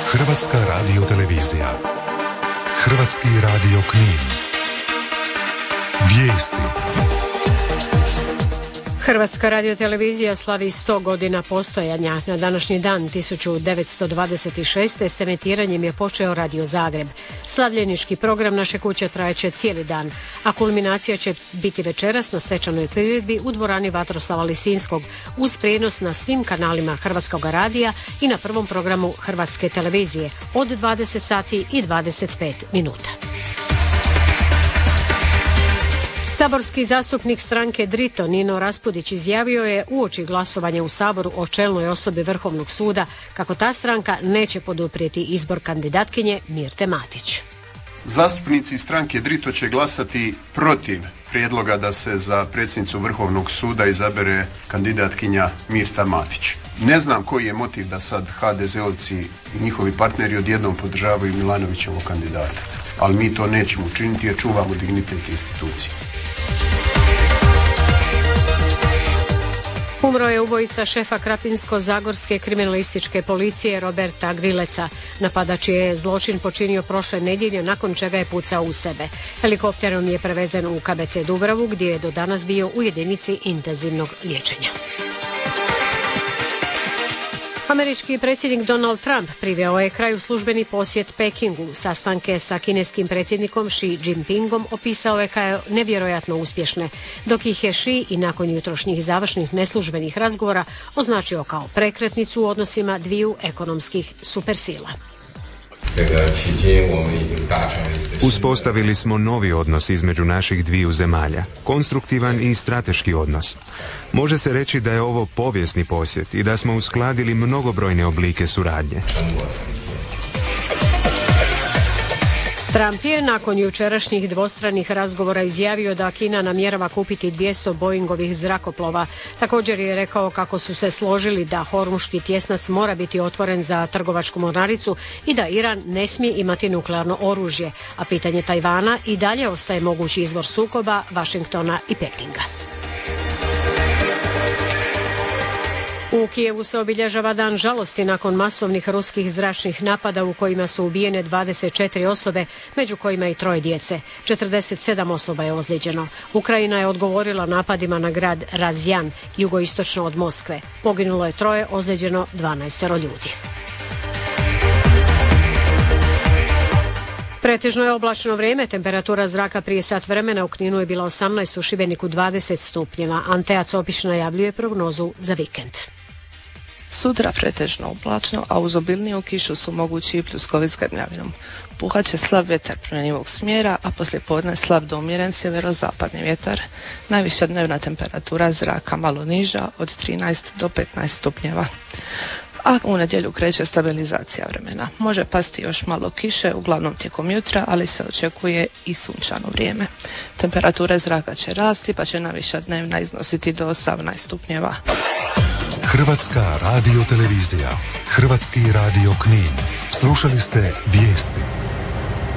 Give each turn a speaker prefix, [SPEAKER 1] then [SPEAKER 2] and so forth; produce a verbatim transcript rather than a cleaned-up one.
[SPEAKER 1] Hrvatska radiotelevizija. Hrvatski radio Knin. Vijesti.
[SPEAKER 2] Hrvatska radiotelevizija slavi sto godina postojanja. Na današnji dan tisuću devetsto dvadeset šeste. s emitiranjem je počeo Radio Zagreb. Slavljenički program naše kuće trajeće cijeli dan, a kulminacija će biti večeras na svečanoj priredbi u dvorani Vatroslava Lisinskog uz prijenos na svim kanalima Hrvatskog radija i na prvom programu Hrvatske televizije od dvadeset sati i dvadeset pet minuta. Saborski zastupnik stranke Drito Nino Raspudić izjavio je uoči glasovanja u Saboru o čelnoj osobi Vrhovnog suda kako ta stranka neće poduprijeti izbor kandidatkinje Mirte Matić.
[SPEAKER 3] Zastupnici stranke Drito će glasati protiv prijedloga da se za predsjednicu Vrhovnog suda izabere kandidatkinja Mirta Matić. Ne znam koji je motiv da sad ha de ze ovci i njihovi partneri odjednom podržavaju Milanovićevog kandidata, ali mi to nećemo učiniti jer čuvamo dignitet institucije.
[SPEAKER 2] Umro je ubojica šefa Krapinsko-zagorske kriminalističke policije Roberta Grileca. Napadač je zločin počinio prošle nedjelje, nakon čega je pucao u sebe. Helikopterom je prevezen u ka be ce Dubravu, gdje je do danas bio u jedinici intenzivnog liječenja. Američki predsjednik Donald Trump priveo je kraju službeni posjet Pekingu. Sastanke sa kineskim predsjednikom Xi Jinpingom opisao je kao nevjerojatno uspješne, dok ih je Xi i nakon jutrošnjih završnih neslužbenih razgovora označio kao prekretnicu u odnosima dviju ekonomskih supersila.
[SPEAKER 4] Uspostavili smo novi odnos između naših dviju zemalja, konstruktivan i strateški odnos. Može se reći da je ovo povijesni posjet i da smo uskladili mnogobrojne oblike suradnje.
[SPEAKER 2] Trump je nakon jučerašnjih dvostranih razgovora izjavio da Kina namjerava kupiti dvjesto Boeingovih zrakoplova. Također je rekao kako su se složili da Hormuški tjesnac mora biti otvoren za trgovačku mornaricu i da Iran ne smije imati nuklearno oružje, a pitanje Tajvana i dalje ostaje mogući izvor sukoba Vašingtona i Pekinga. U Kijevu se obilježava dan žalosti nakon masovnih ruskih zračnih napada u kojima su ubijene dvadeset četiri osobe, među kojima i troje djece. četrdeset sedam osoba je ozlijeđeno. Ukrajina je odgovorila napadima na grad Razjan, jugoistočno od Moskve. Poginulo je troje, ozlijeđeno dvanaestoro ljudi. Pretežno je oblačno vrijeme, temperatura zraka prije sat vremena u Kninu je bila osamnaest, u Šibeniku dvadeset stupnjeva. Antea Copić najavljuje prognozu za vikend.
[SPEAKER 5] Sutra pretežno oblačno, a uz obilniju kišu su mogući i pljuskovi s grmljavinom. Puhat će slab vjetar promjenjivog smjera, a poslijepodne slab do umjeren sjeverozapadni vjetar. Najviša dnevna temperatura zraka malo niža, od trinaest do petnaest stupnjeva. A u nedjelju kreće stabilizacija vremena. Može pasti još malo kiše, uglavnom tijekom jutra, ali se očekuje i sunčano vrijeme. Temperature zraka će rasti, pa će najviša dnevna iznositi do osamnaest stupnjeva.
[SPEAKER 1] Hrvatska radiotelevizija. Hrvatski radio Knin. Slušali ste vijesti.